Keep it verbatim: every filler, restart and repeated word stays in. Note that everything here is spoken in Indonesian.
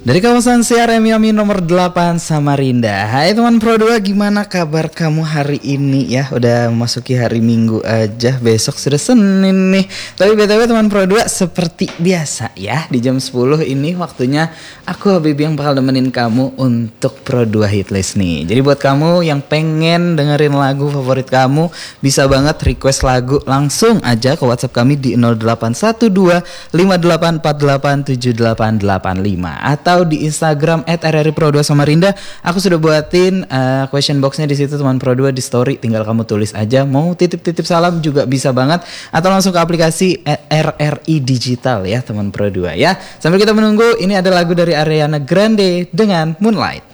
Dari kawasan C R M Yami nomor delapan Samarinda. Hai teman Pro dua, gimana kabar kamu hari ini ya? Udah memasuki hari Minggu aja, besok sudah Senin nih. Tapi B T W teman Pro dua, seperti biasa ya, di jam sepuluh ini waktunya aku Habibie yang bakal nemenin kamu untuk Pro dua Hitlist nih. Jadi buat kamu yang pengen dengerin lagu favorit kamu, bisa banget request lagu langsung aja ke WhatsApp kami di nol delapan satu dua lima delapan empat delapan tujuh delapan delapan lima atau atau di Instagram et r r i pro dua Samarinda. Aku sudah buatin uh, question boxnya di situ teman Pro dua, di story. Tinggal kamu tulis aja. Mau titip-titip salam juga bisa banget. Atau langsung ke aplikasi R R I Digital ya teman Pro dua ya. Sambil kita menunggu, ini ada lagu dari Ariana Grande dengan Moonlight.